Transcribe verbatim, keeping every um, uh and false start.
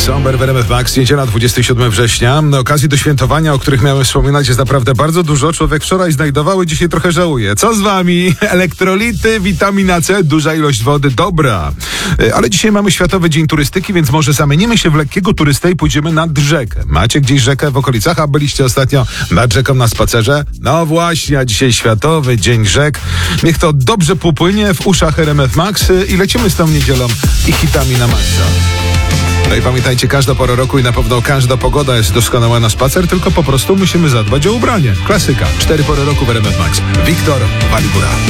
Somber w R M F Max, niedziela dwudziestego siódmego września. Na okazji do świętowania, o których miałem wspominać, jest naprawdę bardzo dużo. Człowiek wczoraj znajdował i dzisiaj trochę żałuje. Co z wami? Elektrolity, witamina C, duża ilość wody, dobra. Ale dzisiaj mamy Światowy Dzień Turystyki, więc może zamienimy się w lekkiego turystę i pójdziemy nad rzekę. Macie gdzieś rzekę w okolicach, a byliście ostatnio nad rzeką na spacerze? No właśnie, a dzisiaj Światowy Dzień Rzek. Niech to dobrze popłynie w uszach R M F Max i lecimy z tą niedzielą i hitami na maksa. No i pamiętajcie, każda pora roku i na pewno każda pogoda jest doskonała na spacer, tylko po prostu musimy zadbać o ubranie. Klasyka. Cztery pory roku w R M F Max. Wiktor Walibura.